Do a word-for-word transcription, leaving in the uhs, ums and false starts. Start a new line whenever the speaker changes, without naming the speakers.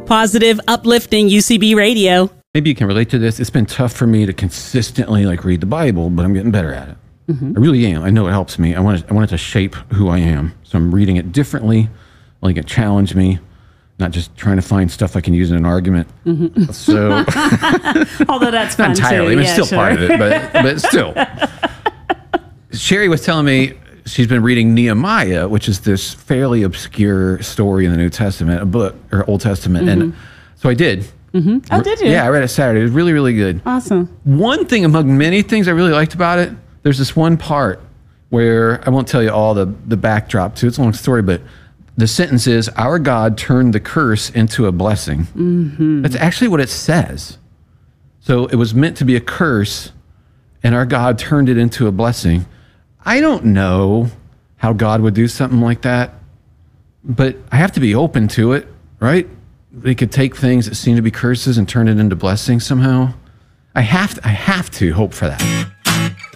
Positive, uplifting U C B radio.
Maybe you can relate to this. It's been tough for me to consistently like read the Bible, but I'm getting better at it. Mm-hmm. I really am. I know it helps me. I want it, I want it to shape who I am. So I'm reading it differently, like it challenge me, not just trying to find stuff I can use in an argument. Mm-hmm. So,
although that's fun
not entirely.
too.
I mean, it's
Yeah,
still
sure.
part of it, but but still. Sherry was telling me she's been reading Nehemiah, which is this fairly obscure story in the New Testament, a book or Old Testament, mm-hmm. and so I did.
Mm-hmm. Oh, did you?
Yeah, I read it Saturday. It was really, really good.
Awesome.
One thing among many things I really liked about it, there's this one part where I won't tell you all the, the backdrop to it. It's a long story, but the sentence is, our God turned the curse into a blessing. Mm-hmm. That's actually what it says. So it was meant to be a curse, and our God turned it into a blessing. I don't know how God would do something like that, but I have to be open to it, right? They could take things that seem to be curses and turn it into blessings somehow. I have to, I have to hope for that.